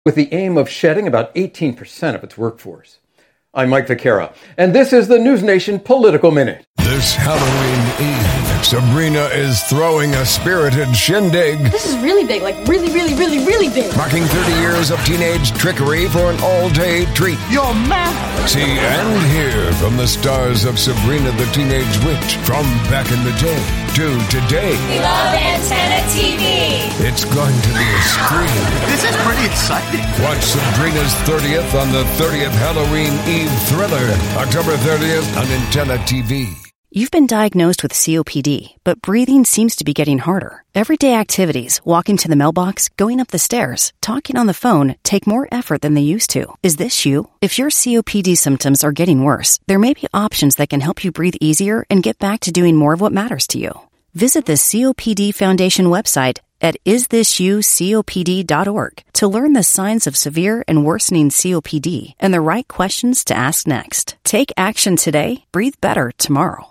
with the aim of shedding about 18% of its workforce. I'm Mike Vaquera, and this is the News Nation Political Minute. This Halloween Eve, Sabrina is throwing a spirited shindig. This is really big, like really big. Marking 30 years of teenage trickery for an all-day treat. You're mad. See and hear from the stars of Sabrina the Teenage Witch from back in the day to today. We love Antenna TV. It's going to be a scream. This is pretty exciting. Watch Sabrina's 30th on the 30th Halloween Eve thriller, October 30th on Antenna TV. You've been diagnosed with COPD, but breathing seems to be getting harder. Everyday activities, walking to the mailbox, going up the stairs, talking on the phone, take more effort than they used to. Is this you? If your COPD symptoms are getting worse, there may be options that can help you breathe easier and get back to doing more of what matters to you. Visit the COPD Foundation website at isthisyoucopd.org to learn the signs of severe and worsening COPD and the right questions to ask next. Take action today. Breathe better tomorrow.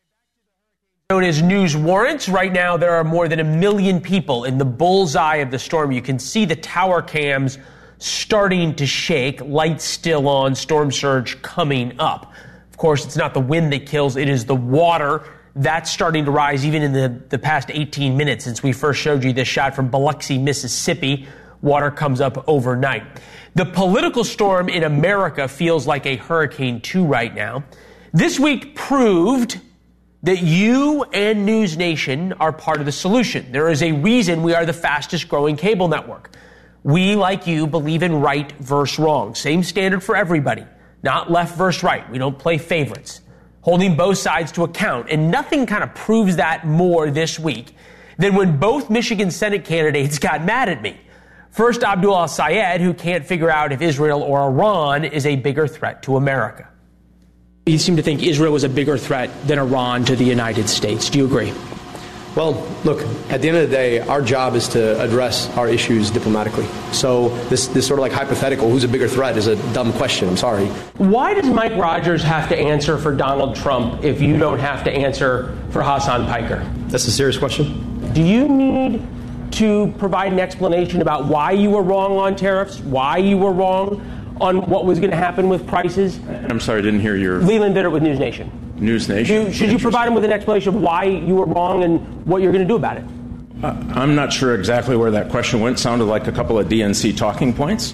Known as news warrants. Right now, there are more than 1 million people in the bullseye of the storm. You can see the tower cams starting to shake, lights still on, storm surge coming up. Of course, it's not the wind that kills, it is the water. That's starting to rise even in the past 18 minutes since we first showed you this shot from Biloxi, Mississippi. Water comes up overnight. The political storm in America feels like a Hurricane 2 right now. This week proved that you and News Nation are part of the solution. There is a reason we are the fastest growing cable network. We, like you, believe in right versus wrong. Same standard for everybody, not left versus right. We don't play favorites, holding both sides to account. And nothing kind of proves that more this week than when both Michigan Senate candidates got mad at me. First, Abdul al-Sayed, who can't figure out if Israel or Iran is a bigger threat to America. You seem to think Israel was a bigger threat than Iran to the United States. Do you agree? Well, look, at the end of the day, our job is to address our issues diplomatically. So this sort of like hypothetical, who's a bigger threat, is a dumb question. I'm sorry. Why does Mike Rogers have to answer for Donald Trump if you don't have to answer for Hassan Piker? That's a serious question. Do you need to provide an explanation about why you were wrong on tariffs, why you were wrong on what was going to happen with prices? I'm sorry, I didn't hear your... Leland Bitter with News Nation. News Nation? Should you provide him with an explanation of why you were wrong and what you're going to do about it? I'm not sure exactly where that question went. Sounded like a couple of DNC talking points.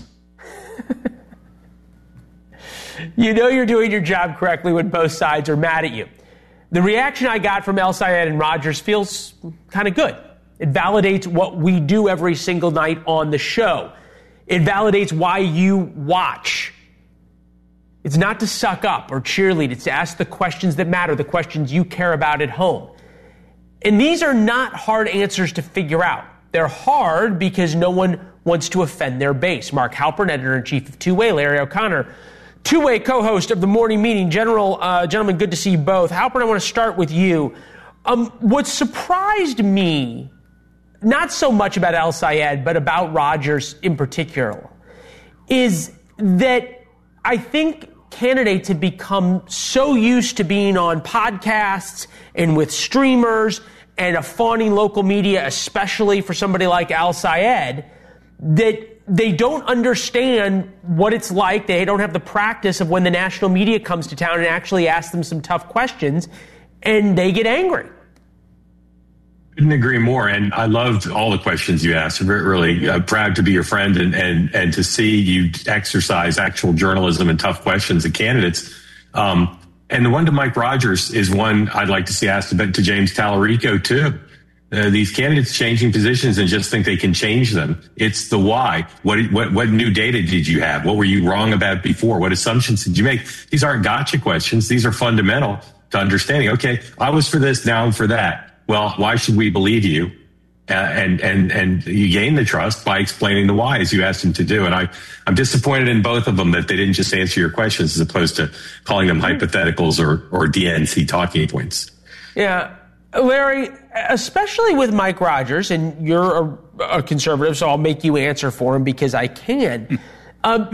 You know you're doing your job correctly when both sides are mad at you. The reaction I got from el-Sayed and Rogers feels kind of good. It validates what we do every single night on the show. It validates why you watch. It's not to suck up or cheerlead. It's to ask the questions that matter, the questions you care about at home. And these are not hard answers to figure out. They're hard because no one wants to offend their base. Mark Halpern, editor-in-chief of Two-Way, Larry O'Connor, Two-Way co-host of the Morning Meeting. Gentlemen, good to see you both. Halpern, I want to start with you. What surprised me, not so much about el-Sayed, but about Rogers in particular, is that I think candidates have become so used to being on podcasts and with streamers and a fawning local media, especially for somebody like el-Sayed, that they don't understand what it's like. They don't have the practice of when the national media comes to town and actually asks them some tough questions, and they get angry. Couldn't agree more. And I loved all the questions you asked. I'm really proud to be your friend and to see you exercise actual journalism and tough questions of candidates. And the one to Mike Rogers is one I'd like to see asked to James Tallarico, too. These candidates changing positions and just think they can change them. It's the why. What new data did you have? What were you wrong about before? What assumptions did you make? These aren't gotcha questions. These are fundamental to understanding. Okay, I was for this, now I'm for that. Well, why should we believe you? And you gain the trust by explaining the why, as you asked them to do. And I'm disappointed in both of them that they didn't just answer your questions as opposed to calling them hypotheticals or DNC talking points. Yeah. Larry, especially with Mike Rogers, and you're a conservative, so I'll make you answer for him because I can.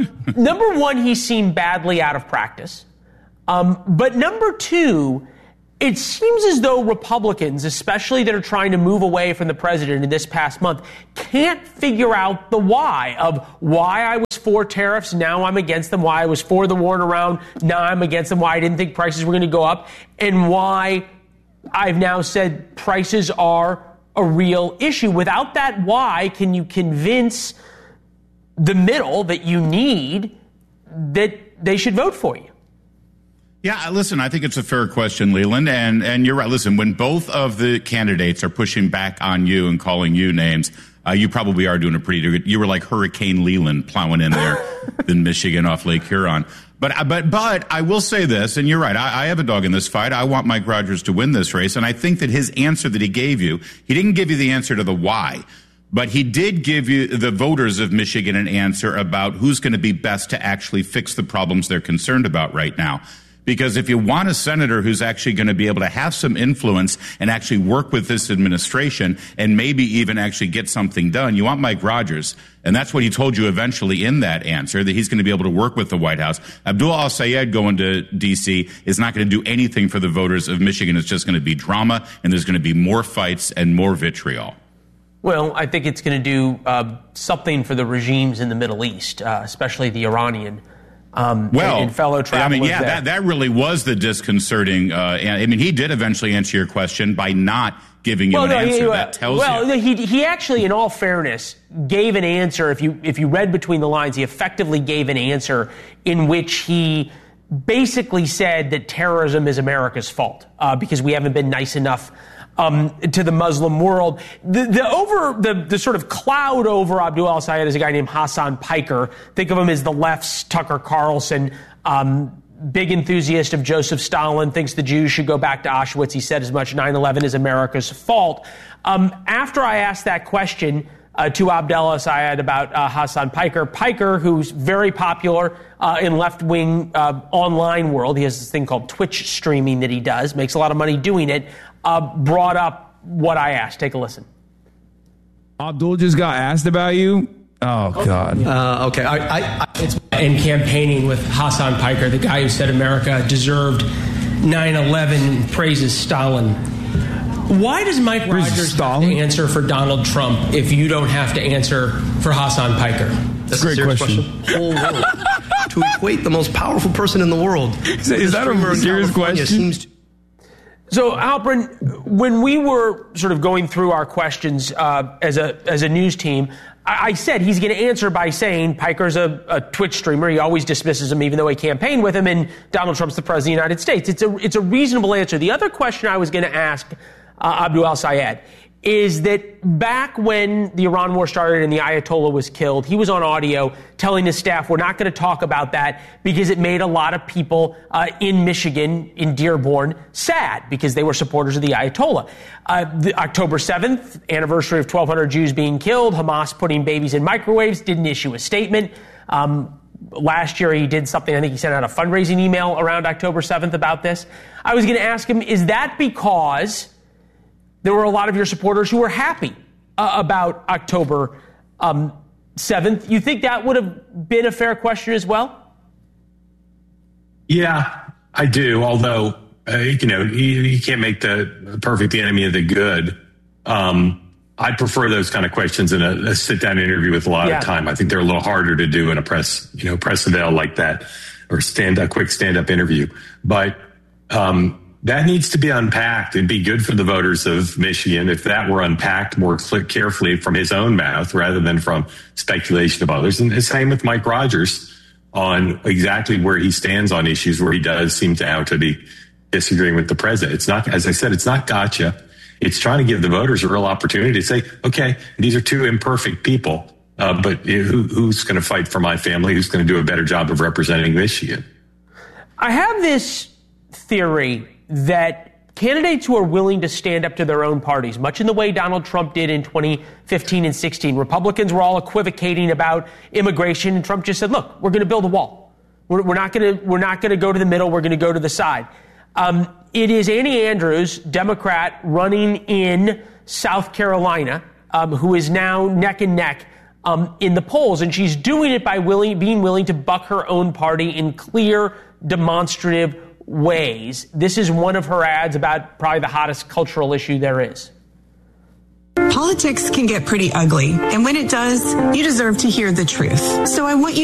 Number one, he seemed badly out of practice. But number two, it seems as though Republicans, especially that are trying to move away from the president in this past month, can't figure out the why of why I was for tariffs, now I'm against them, why I was for the war in Iran, now I'm against them, why I didn't think prices were going to go up, and why I've now said prices are a real issue. Without that why, can you convince the middle that you need that they should vote for you? Yeah, listen, I think it's a fair question, Leland, and you're right. Listen, when both of the candidates are pushing back on you and calling you names, you probably are doing a pretty good. You were like Hurricane Leland plowing in there in Michigan off Lake Huron. But I will say this, and you're right. I have a dog in this fight. I want Mike Rogers to win this race, and I think that his answer that he gave you, he didn't give you the answer to the why, but he did give you, the voters of Michigan, an answer about who's going to be best to actually fix the problems they're concerned about right now. Because if you want a senator who's actually going to be able to have some influence and actually work with this administration and maybe even actually get something done, you want Mike Rogers. And that's what he told you eventually in that answer, that he's going to be able to work with the White House. Abdul al-Sayed going to D.C. is not going to do anything for the voters of Michigan. It's just going to be drama, and there's going to be more fights and more vitriol. Well, I think it's going to do something for the regimes in the Middle East, especially the Iranian. And fellow travelers. That really was the disconcerting. He did eventually answer your question by not giving you an answer. That tells you. He actually, in all fairness, gave an answer. If you read between the lines, he effectively gave an answer in which he basically said that terrorism is America's fault because we haven't been nice enough to the Muslim world. The sort of cloud over Abdul al-Sayed is a guy named Hassan Piker. Think of him as the left's Tucker Carlson, big enthusiast of Joseph Stalin, thinks the Jews should go back to Auschwitz. He said as much, 9/11 is America's fault. After I asked that question to Abdul al-Sayed about Hassan Piker, who's very popular in left-wing online world, he has this thing called Twitch streaming that he does, makes a lot of money doing it, brought up what I asked. Take a listen. Abdul just got asked about you. Oh, God. Okay. In campaigning with Hassan Piker, the guy who said America deserved 9/11, praises Stalin. Why does Mike Rogers have to answer for Donald Trump if you don't have to answer for Hassan Piker? That's a great question. Whole world to equate the most powerful person in the world. Is that a serious question? So, Halpern, when we were sort of going through our questions as a news team, I said he's going to answer by saying Piker's a Twitch streamer. He always dismisses him, even though he campaigned with him, and Donald Trump's the president of the United States. It's a reasonable answer. The other question I was going to ask Abdul al-Sayed is that back when the Iran war started and the Ayatollah was killed, he was on audio telling his staff, we're not going to talk about that because it made a lot of people in Michigan, in Dearborn, sad because they were supporters of the Ayatollah. The October 7th, anniversary of 1,200 Jews being killed, Hamas putting babies in microwaves, didn't issue a statement. Last year he did something, I think he sent out a fundraising email around October 7th about this. I was going to ask him, is that because there were a lot of your supporters who were happy about October 7th? You think that would have been a fair question as well? Yeah, I do. Although, you can't make the perfect the enemy of the good. I prefer those kind of questions in a sit-down interview with a lot of time. I think they're a little harder to do in a press avail like that, or quick stand-up interview. But that needs to be unpacked. It'd be good for the voters of Michigan if that were unpacked more carefully from his own mouth rather than from speculation of others. And the same with Mike Rogers on exactly where he stands on issues where he does seem to be disagreeing with the president. It's not, as I said, it's not gotcha. It's trying to give the voters a real opportunity to say, okay, these are two imperfect people, but who's going to fight for my family? Who's going to do a better job of representing Michigan? I have this theory that candidates who are willing to stand up to their own parties, much in the way Donald Trump did in 2015 and 16, Republicans were all equivocating about immigration, and Trump just said, look, we're going to build a wall. We're not going to go to the middle. We're going to go to the side. It is Annie Andrews, Democrat, running in South Carolina, who is now neck and neck in the polls. And she's doing it by being willing to buck her own party in clear, demonstrative ways. This is one of her ads about probably the hottest cultural issue there is. Politics can get pretty ugly, and when it does, you deserve to hear the truth. So I want you